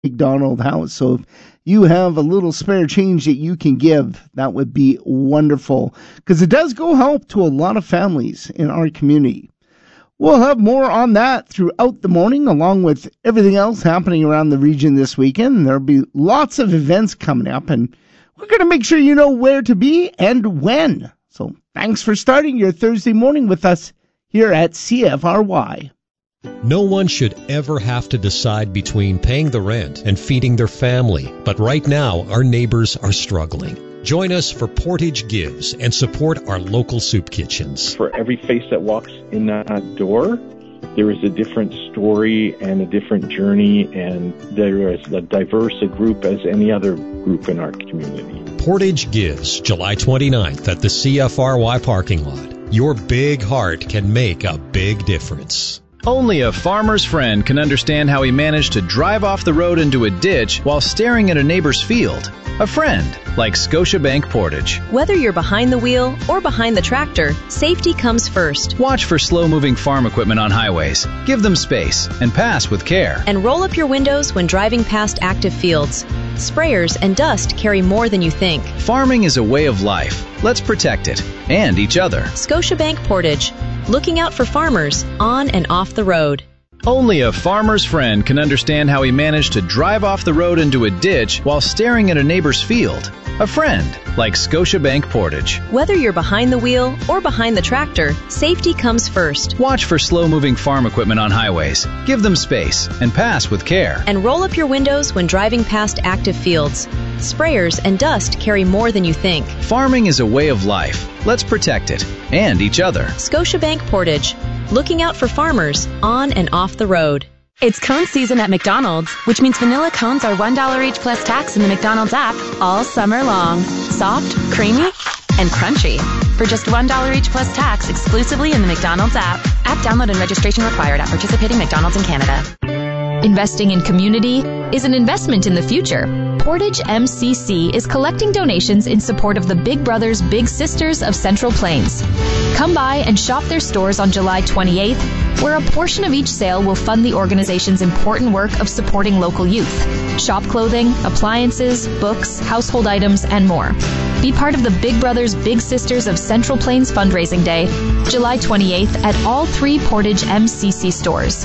McDonald House. So if you have a little spare change that you can give, that would be wonderful, because it does go help to a lot of families in our community. We'll have more on that throughout the morning, along with everything else happening around the region this weekend. There'll be lots of events coming up, and we're going to make sure you know where to be and when. So thanks for starting your Thursday morning with us here at CFRY. No one should ever have to decide between paying the rent and feeding their family. But right now, our neighbors are struggling. Join us for Portage Gives and support our local soup kitchens. For every face that walks in that door, there is a different story and a different journey, and there is as diverse a group as any other group in our community. Portage Gives, July 29th at the CFRY parking lot. Your big heart can make a big difference. Only a farmer's friend can understand how he managed to drive off the road into a ditch while staring at a neighbor's field. A friend like Scotiabank Portage. Whether you're behind the wheel or behind the tractor, safety comes first. Watch for slow-moving farm equipment on highways. Give them space and pass with care. And roll up your windows when driving past active fields. Sprayers and dust carry more than you think. Farming is a way of life. Let's protect it and each other. Scotiabank Portage. Looking out for farmers on and off the road. Only a farmer's friend can understand how he managed to drive off the road into a ditch while staring at a neighbor's field. A friend like Scotiabank Portage. Whether you're behind the wheel or behind the tractor, safety comes first. Watch for slow-moving farm equipment on highways. Give them space and pass with care. And roll up your windows when driving past active fields. Sprayers and dust carry more than you think. Farming is a way of life. Let's protect it and each other. Scotiabank Portage. Looking out for farmers on and off the road. It's cone season at McDonald's, which means vanilla cones are $1 each plus tax in the McDonald's app all summer long. Soft, creamy, and crunchy. For just $1 each plus tax exclusively in the McDonald's app. App download and registration required at participating McDonald's in Canada. Investing in community is an investment in the future. Portage MCC is collecting donations in support of the Big Brothers Big Sisters of Central Plains. Come by and shop their stores on July 28th, where a portion of each sale will fund the organization's important work of supporting local youth. Shop clothing, appliances, books, household items, and more. Be part of the Big Brothers Big Sisters of Central Plains fundraising day, July 28th at all 3 Portage MCC stores.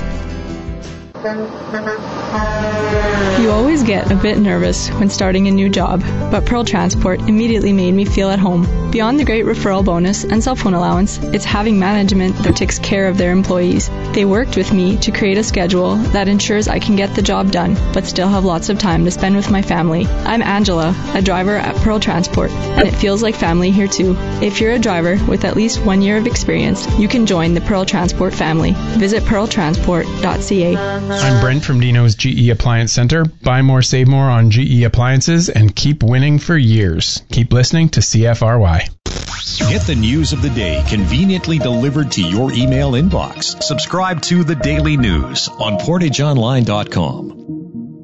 You always get a bit nervous when starting a new job, but Pearl Transport immediately made me feel at home. Beyond the great referral bonus and cell phone allowance, it's having management that takes care of their employees. They worked with me to create a schedule that ensures I can get the job done, but still have lots of time to spend with my family. I'm Angela, a driver at Pearl Transport, and it feels like family here too. If you're a driver with at least 1 year of experience, you can join the Pearl Transport family. Visit pearltransport.ca. I'm Brent from Dino's GE Appliance Center. Buy more, save more on GE appliances and keep winning for years. Keep listening to CFRY. Get the news of the day conveniently delivered to your email inbox. Subscribe to The Daily News on PortageOnline.com.